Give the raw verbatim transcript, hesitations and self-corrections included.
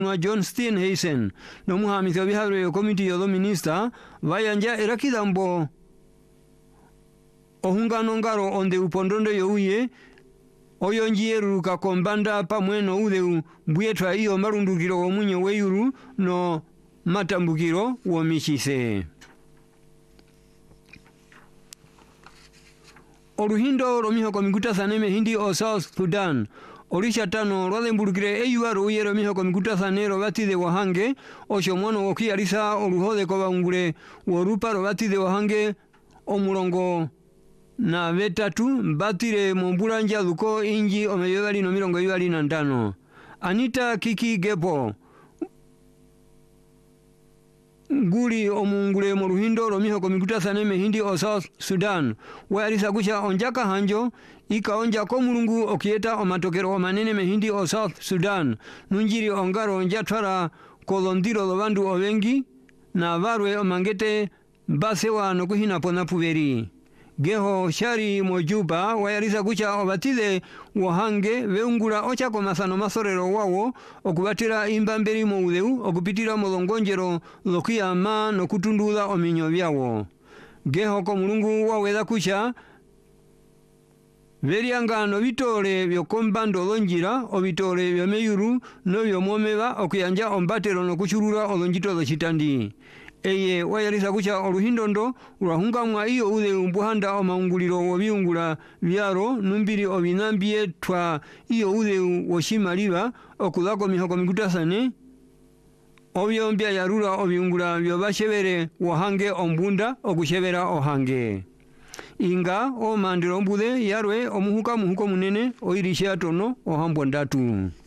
wa John Steenhuisen no muhamisi wa bihabire komiti yo minister vayanja erakidambo ohungano ngaro onde upondondo yo uye oyonjieru ka kombanda pamweno udeu buyetwa iyo marundukiro omunyo weyuru no matambukiro womishise. Oruhindo romiho komikuta saneme hindi o South Sudan orisha tano rwadembulukire eyuaro uyero miho komikuta sanero batide wahange oshomono okiarisa oruhode ko bangure worupa robatide wahange omurongo na betatu batire mumbulanja duko inji omeyobali no mirongo yobali na ntano. Anita Kiki Gepo guli omungule mu ruhindo romiho komikuta saneme hindi o South Sudan wayarisa kusha onjaka hanjo ika onja ko mulungu okieta omatokero manene mehindi o South Sudan nunjiri ongaro onjatwara kolondiro lobandu obengi na barwe omangete basewa no kuhina pona puberi. Geho shari mojuba wayarisa kucha obatide wahange veungura ocha komasano masorero wawo okubatira imbamberi mo udeu okupitira molongonjero lokia ma no kutundula ominyo byawo. Geho ko mulungu waweda kucha verianga no bitole byo kombando lonjira obitole byo meyuru no byo momeba okuyanja ombatero no kuchurura olonjito do chitandi. Eye wayarisa kucha oruhindondo urahungamwa iyo ude umbuhanda omaunguliro wobiungula byaro numbiri obinambie twa iyo ude woshimaliba okudako mihoko mikutasane obyombya yarura obiungula byobashebere wahange ombunda okushebera ohange. Inga o mandiro mbude yarwe omuhuka muhuko munene oirisha tono ohambwa ndatu.